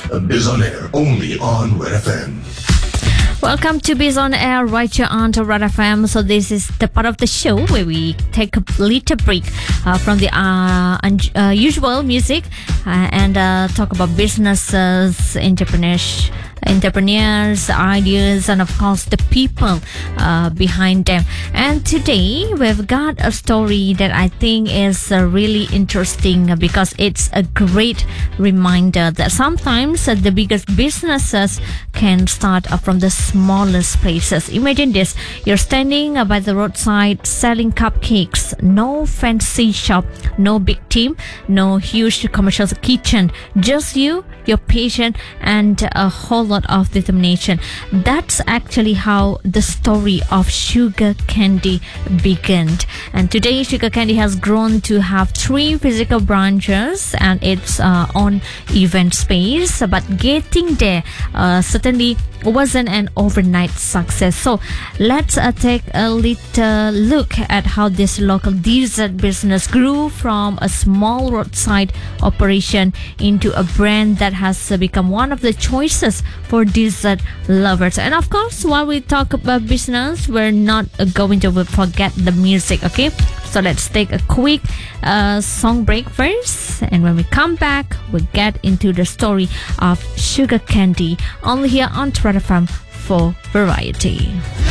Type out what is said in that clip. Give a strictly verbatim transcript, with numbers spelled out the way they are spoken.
Biz on Air, only on Red F M. Welcome to Biz on Air, right here on to Red F M. So this is the part of the show where we take a little break uh, from the uh, un- uh, usual music uh, and uh, talk about businesses, entrepreneurs, entrepreneurs, ideas, and of course the people uh, behind them. And today we've got a story that I think is uh, really interesting because it's a great reminder that sometimes uh, the biggest businesses can start uh, from the smallest places. Imagine this: you're standing uh, by the roadside selling cupcakes. No fancy shop, no big team, no huge commercial kitchen, just you, your patient, and a whole lot of determination. That's actually how the story of Sugar Candy began. And today Sugar Candy has grown to have three physical branches and its uh, own event space, but getting there uh, certainly wasn't an overnight success. So let's uh, take a little look at how this local dessert business grew from a small roadside operation into a brand that has uh, become one of the choices for dessert lovers. And of course, while we talk about business, we're not uh, going to forget the music, okay? So let's take a quick uh, song break first, and when we come back, we'll get into the story of Sugar Candy, only here on Red F M for variety.